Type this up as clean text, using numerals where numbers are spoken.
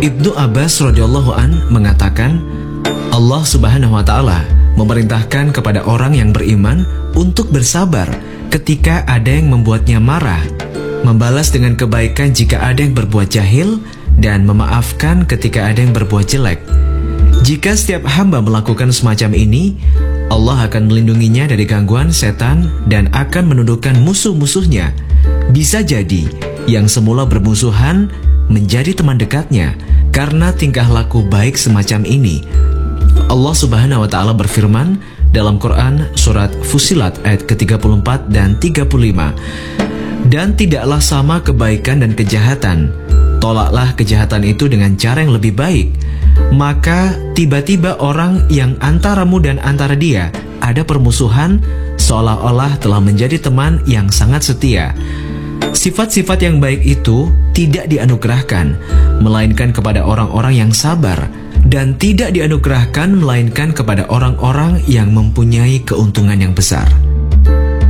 Ibnu Abbas radhiyallahu an mengatakan, Allah Subhanahu wa taala memerintahkan kepada orang yang beriman untuk bersabar ketika ada yang membuatnya marah, membalas dengan kebaikan jika ada yang berbuat jahil, dan memaafkan ketika ada yang berbuat jelek. Jika setiap hamba melakukan semacam ini, Allah akan melindunginya dari gangguan setan dan akan menundukkan musuh-musuhnya. Bisa jadi yang semula bermusuhan menjadi teman dekatnya karena tingkah laku baik semacam ini. Allah Subhanahu wa taala berfirman dalam Quran surat Fussilat ayat ke-34 dan 35. Dan tidaklah sama kebaikan dan kejahatan. Tolaklah kejahatan itu dengan cara yang lebih baik. Maka tiba-tiba orang yang antaramu dan antara dia ada permusuhan seolah-olah telah menjadi teman yang sangat setia. Sifat-sifat yang baik itu tidak dianugerahkan, melainkan kepada orang-orang yang sabar, dan tidak dianugerahkan melainkan kepada orang-orang yang mempunyai keuntungan yang besar.